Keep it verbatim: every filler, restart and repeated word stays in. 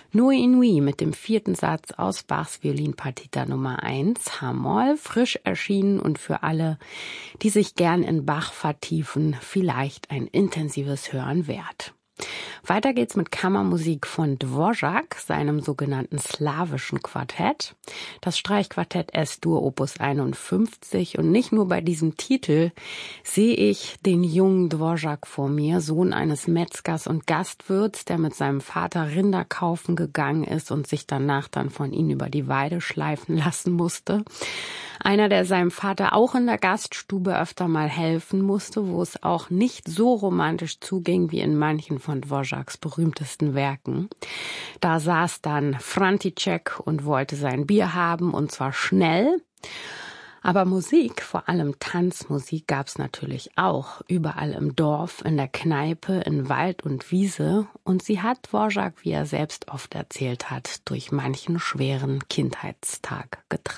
Nuit Inouï mit dem vierten Satz aus Bachs Violinpartita Nummer eins, H-Moll, frisch erschienen und für alle, die sich gern in Bach vertiefen, vielleicht ein intensives Hören wert. Weiter geht's mit Kammermusik von Dvořák, seinem sogenannten slawischen Quartett. Das Streichquartett S-Dur Opus einundfünfzig. Und nicht nur bei diesem Titel sehe ich den jungen Dvořák vor mir, Sohn eines Metzgers und Gastwirts, der mit seinem Vater Rinder kaufen gegangen ist und sich danach dann von ihm über die Weide schleifen lassen musste. Einer, der seinem Vater auch in der Gaststube öfter mal helfen musste, wo es auch nicht so romantisch zuging wie in manchen von Dvořáks berühmtesten Werken. Da saß dann František und wollte sein Bier haben, und zwar schnell. Aber Musik, vor allem Tanzmusik, gab's natürlich auch überall im Dorf, in der Kneipe, in Wald und Wiese. Und sie hat Dvořák, wie er selbst oft erzählt hat, durch manchen schweren Kindheitstag getragen.